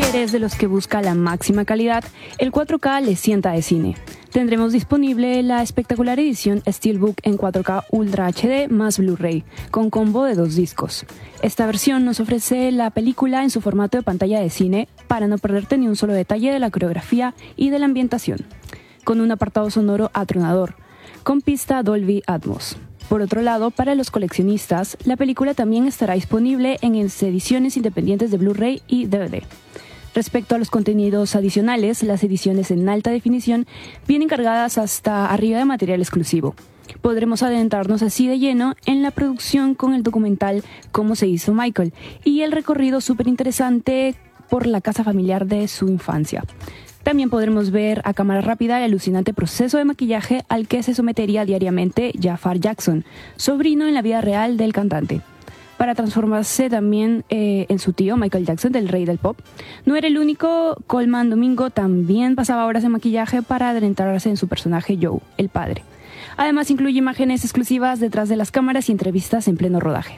eres de los que busca la máxima calidad, el 4K le sienta de cine. Tendremos disponible la espectacular edición Steelbook en 4K Ultra HD más Blu-ray, con combo de 2 discos. Esta versión nos ofrece la película en su formato de pantalla de cine para no perderte ni un solo detalle de la coreografía y de la ambientación, con un apartado sonoro atronador, con pista Dolby Atmos. Por otro lado, para los coleccionistas, la película también estará disponible en ediciones independientes de Blu-ray y DVD. Respecto a los contenidos adicionales, las ediciones en alta definición vienen cargadas hasta arriba de material exclusivo. Podremos adentrarnos así de lleno en la producción con el documental Cómo se hizo Michael y el recorrido súper interesante por la casa familiar de su infancia. También podremos ver a cámara rápida el alucinante proceso de maquillaje al que se sometería diariamente Jafar Jackson, sobrino en la vida real del cantante, para transformarse también en su tío Michael Jackson, del rey del pop. No era el único, Colman Domingo también pasaba horas en maquillaje para adentrarse en su personaje Joe, el padre. Además incluye imágenes exclusivas detrás de las cámaras y entrevistas en pleno rodaje.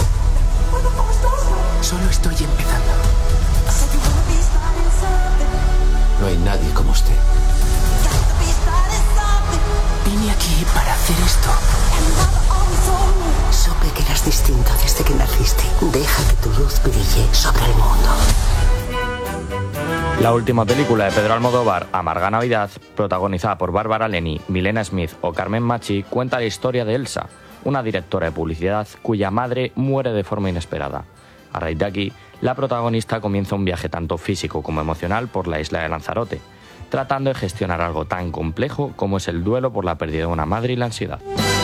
Solo estoy empezando. No hay nadie como usted. Vine aquí para hacer esto. Supe que eras distinto desde que naciste. Deja que tu luz brille sobre el mundo. La última película de Pedro Almodóvar, Amarga Navidad, protagonizada por Bárbara Leni, Milena Smith o Carmen Machi, cuenta la historia de Elsa, una directora de publicidad cuya madre muere de forma inesperada. A raíz de aquí, la protagonista comienza un viaje tanto físico como emocional por la isla de Lanzarote, tratando de gestionar algo tan complejo como es el duelo por la pérdida de una madre y la ansiedad.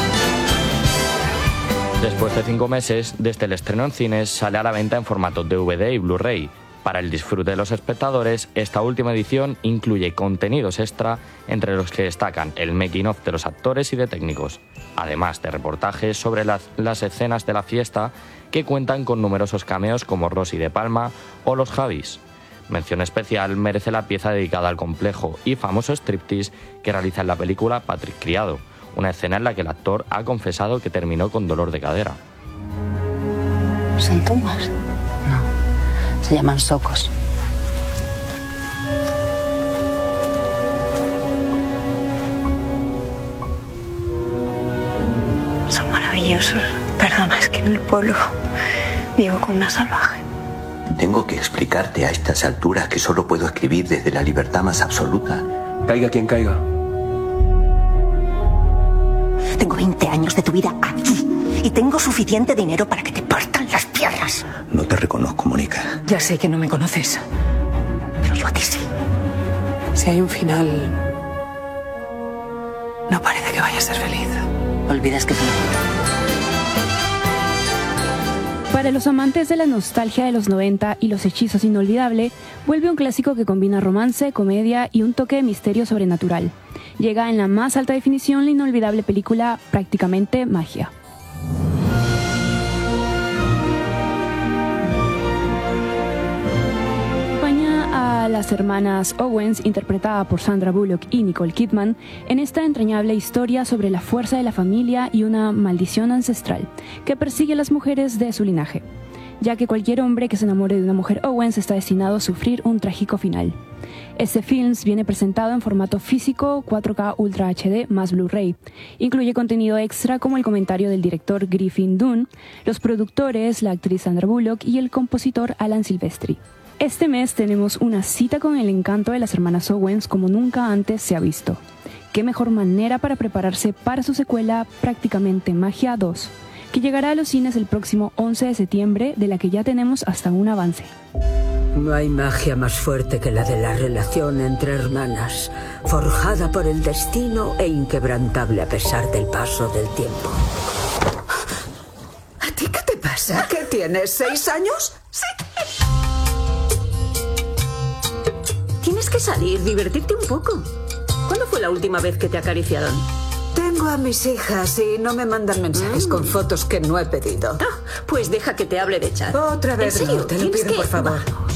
Después de 5 meses, desde el estreno en cines, sale a la venta en formato DVD y Blu-ray. Para el disfrute de los espectadores, esta última edición incluye contenidos extra, entre los que destacan el making of de los actores y de técnicos, además de reportajes sobre las escenas de la fiesta que cuentan con numerosos cameos como Rosy de Palma o los Javis. Mención especial merece la pieza dedicada al complejo y famoso striptease que realiza en la película Patrick Criado, una escena en la que el actor ha confesado que terminó con dolor de cadera. ¿Son tumbas? No, se llaman socos. Son maravillosos. Perdona, es que en el pueblo vivo con una salvaje. Tengo que explicarte a estas alturas que solo puedo escribir desde la libertad más absoluta. Caiga quien caiga. Tengo 20 años de tu vida aquí y tengo suficiente dinero para que te partan las piernas. No te reconozco, Mónica. Ya sé que no me conoces, pero yo a ti sí. Si hay un final, no parece que vaya a ser feliz. Olvidas que Para los amantes de la nostalgia de los 90 y los hechizos inolvidable, vuelve un clásico que combina romance, comedia y un toque de misterio sobrenatural. Llega en la más alta definición la inolvidable película Prácticamente Magia. Acompaña a las hermanas Owens, interpretada por Sandra Bullock y Nicole Kidman, en esta entrañable historia sobre la fuerza de la familia y una maldición ancestral que persigue a las mujeres de su linaje, ya que cualquier hombre que se enamore de una mujer Owens está destinado a sufrir un trágico final. Este film viene presentado en formato físico 4K Ultra HD más Blu-ray. Incluye contenido extra como el comentario del director Griffin Dunne, los productores, la actriz Sandra Bullock y el compositor Alan Silvestri. Este mes tenemos una cita con el encanto de las hermanas Owens como nunca antes se ha visto. ¿Qué mejor manera para prepararse para su secuela Prácticamente Magia 2? Que llegará a los cines el próximo 11 de septiembre, de la que ya tenemos hasta un avance. No hay magia más fuerte que la de la relación entre hermanas, forjada por el destino e inquebrantable a pesar del paso del tiempo. ¿A ti qué te pasa? ¿Qué tienes, 6 años? Sí. Tienes que salir, divertirte un poco. ¿Cuándo fue la última vez que te acariciaron? Tengo a mis hijas y no me mandan mensajes con fotos que no he pedido. Ah, pues deja que te hable de chat. Otra vez ¿En serio? no, te lo pido, por favor.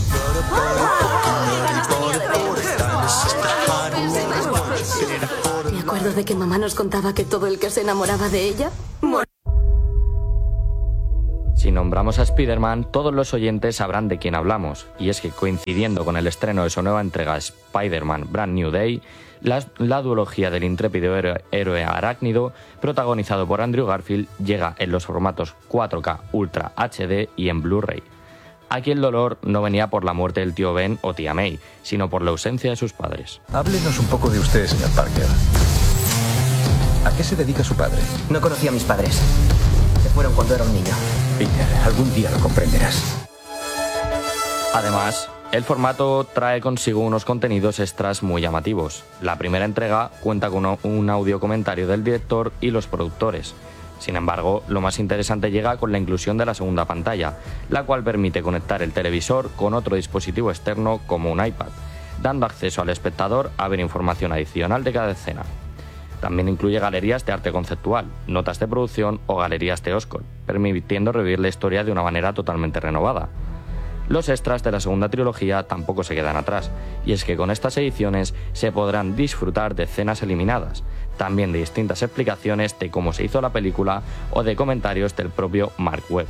Me acuerdo de que mamá nos contaba que todo el que se enamoraba de ella... Sin nombramos a Spider-Man, todos los oyentes sabrán de quién hablamos, y es que coincidiendo con el estreno de su nueva entrega Spider-Man Brand New Day, la duología del intrépido héroe arácnido, protagonizado por Andrew Garfield, llega en los formatos 4K Ultra HD y en Blu-ray. Aquí el dolor no venía por la muerte del tío Ben o tía May, sino por la ausencia de sus padres. Háblenos un poco de usted, señor Parker. ¿A qué se dedica su padre? No conocí a mis padres. Se fueron cuando era un niño. Peter, algún día lo comprenderás. Además, el formato trae consigo unos contenidos extras muy llamativos. La primera entrega cuenta con un audio comentario del director y los productores. Sin embargo, lo más interesante llega con la inclusión de la segunda pantalla, la cual permite conectar el televisor con otro dispositivo externo como un iPad, dando acceso al espectador a ver información adicional de cada escena. También incluye galerías de arte conceptual, notas de producción o galerías de Oscar, permitiendo revivir la historia de una manera totalmente renovada. Los extras de la segunda trilogía tampoco se quedan atrás, y es que con estas ediciones se podrán disfrutar de escenas eliminadas, también de distintas explicaciones de cómo se hizo la película o de comentarios del propio Mark Webb.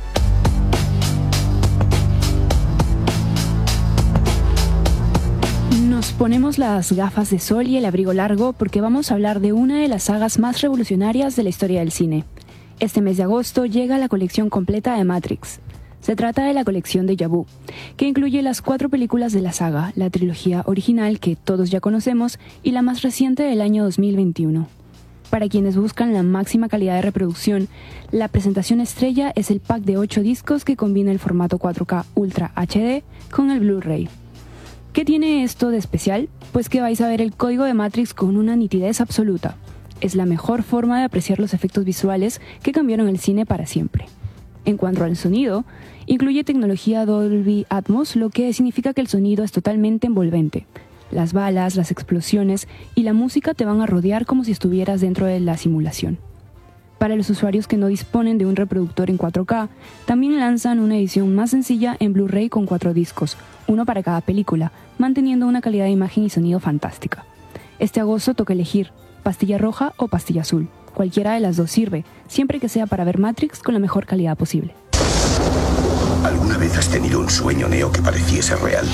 Nos ponemos las gafas de sol y el abrigo largo porque vamos a hablar de una de las sagas más revolucionarias de la historia del cine. Este mes de agosto llega la colección completa de Matrix. Se trata de la colección Déjà Vu, que incluye las 4 películas de la saga, la trilogía original que todos ya conocemos y la más reciente del año 2021. Para quienes buscan la máxima calidad de reproducción, la presentación estrella es el pack de 8 discos que combina el formato 4K Ultra HD con el Blu-ray. ¿Qué tiene esto de especial? Pues que vais a ver el código de Matrix con una nitidez absoluta. Es la mejor forma de apreciar los efectos visuales que cambiaron el cine para siempre. En cuanto al sonido, incluye tecnología Dolby Atmos, lo que significa que el sonido es totalmente envolvente. Las balas, las explosiones y la música te van a rodear como si estuvieras dentro de la simulación. Para los usuarios que no disponen de un reproductor en 4K, también lanzan una edición más sencilla en Blu-ray con 4 discos, uno para cada película, manteniendo una calidad de imagen y sonido fantástica. Este agosto toca elegir pastilla roja o pastilla azul. Cualquiera de las dos sirve, siempre que sea para ver Matrix con la mejor calidad posible. ¿Alguna vez has tenido un sueño, Neo, que pareciese real?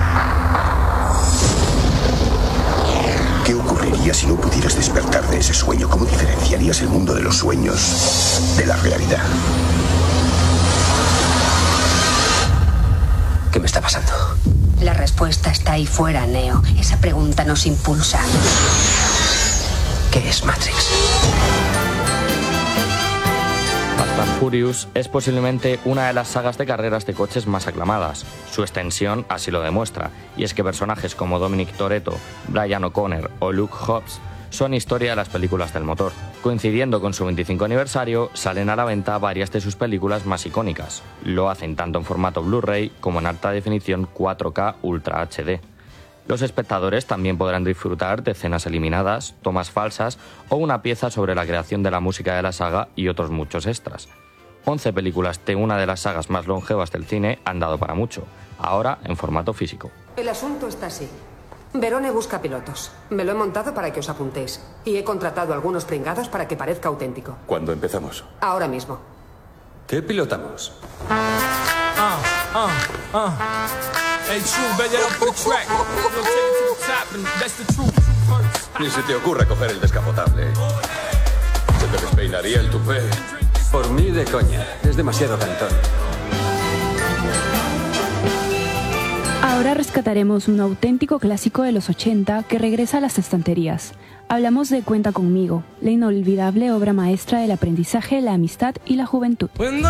¿Qué ocurriría si no pudieras despertar de ese sueño? ¿Cómo diferenciarías el mundo de los sueños de la realidad? ¿Qué me está pasando? La respuesta está ahí fuera, Neo. Esa pregunta nos impulsa. ¿Qué es Matrix? Fast and Furious es posiblemente una de las sagas de carreras de coches más aclamadas. Su extensión así lo demuestra, y es que personajes como Dominic Toretto, Brian O'Connor o Luke Hobbs son historia de las películas del motor. Coincidiendo con su 25 aniversario, salen a la venta varias de sus películas más icónicas. Lo hacen tanto en formato Blu-ray como en alta definición 4K Ultra HD. Los espectadores también podrán disfrutar de escenas eliminadas, tomas falsas o una pieza sobre la creación de la música de la saga y otros muchos extras. 11 películas de una de las sagas más longevas del cine han dado para mucho, ahora en formato físico. El asunto está así. Verone busca pilotos. Me lo he montado para que os apuntéis. Y he contratado a algunos pringados para que parezca auténtico. ¿Cuándo empezamos? Ahora mismo. ¿Qué pilotamos? Ni se te ocurra coger el descapotable. Se te despeinaría el tupé. Por mí de coña. Es demasiado cantón. Ahora rescataremos un auténtico clásico de los 80 que regresa a las estanterías. Hablamos de Cuenta conmigo, la inolvidable obra maestra del aprendizaje, la amistad y la juventud.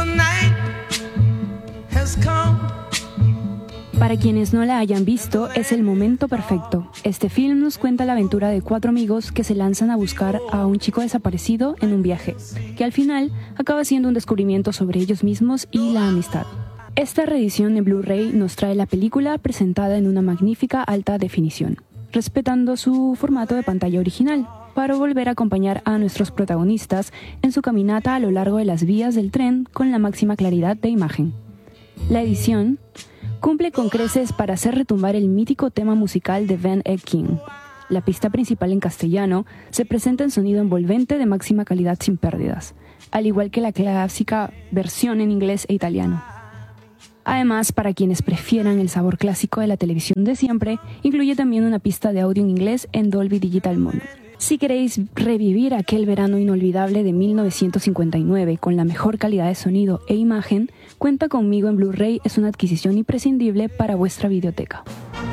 Para quienes no la hayan visto, es el momento perfecto. Este film nos cuenta la aventura de 4 amigos que se lanzan a buscar a un chico desaparecido en un viaje, que al final acaba siendo un descubrimiento sobre ellos mismos y la amistad. Esta reedición en Blu-ray nos trae la película presentada en una magnífica alta definición, respetando su formato de pantalla original, para volver a acompañar a nuestros protagonistas en su caminata a lo largo de las vías del tren con la máxima claridad de imagen. La edición cumple con creces para hacer retumbar el mítico tema musical de Van King. La pista principal en castellano se presenta en sonido envolvente de máxima calidad sin pérdidas, al igual que la clásica versión en inglés e italiano. Además, para quienes prefieran el sabor clásico de la televisión de siempre, incluye también una pista de audio en inglés en Dolby Digital Mono. Si queréis revivir aquel verano inolvidable de 1959 con la mejor calidad de sonido e imagen, Cuenta conmigo en Blu-ray es una adquisición imprescindible para vuestra videoteca.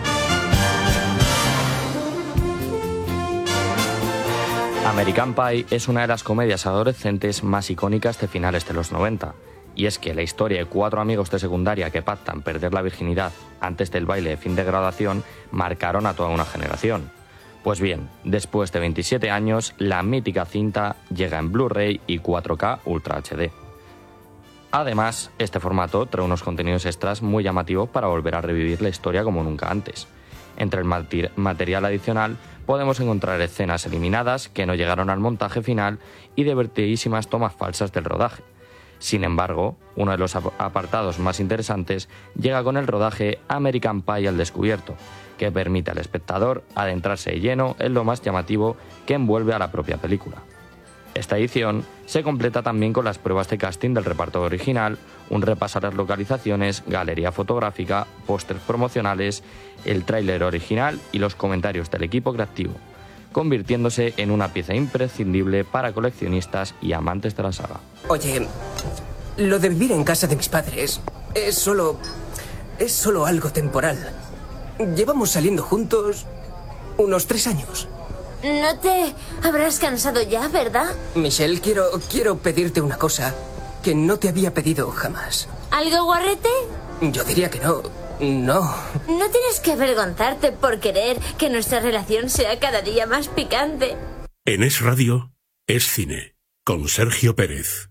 American Pie es una de las comedias adolescentes más icónicas de finales de los 90. Y es que la historia de 4 amigos de secundaria que pactan perder la virginidad antes del baile de fin de graduación marcaron a toda una generación. Pues bien, después de 27 años, la mítica cinta llega en Blu-ray y 4K Ultra HD. Además, este formato trae unos contenidos extras muy llamativos para volver a revivir la historia como nunca antes. Entre el material adicional podemos encontrar escenas eliminadas que no llegaron al montaje final y divertidísimas tomas falsas del rodaje. Sin embargo, uno de los apartados más interesantes llega con el rodaje American Pie al descubierto, que permite al espectador adentrarse de lleno en lo más llamativo que envuelve a la propia película. Esta edición se completa también con las pruebas de casting del reparto original, un repaso a las localizaciones, galería fotográfica, pósters promocionales, el tráiler original y los comentarios del equipo creativo, convirtiéndose en una pieza imprescindible para coleccionistas y amantes de la saga. Oye, lo de vivir en casa de mis padres es solo algo temporal. Llevamos saliendo juntos unos 3 años. No te habrás cansado ya, ¿verdad? Michelle, quiero pedirte una cosa que no te había pedido jamás. ¿Algo, guarrete? Yo diría que no. No. No tienes que avergonzarte por querer que nuestra relación sea cada día más picante. En Es Radio, Es Cine, con Sergio Pérez.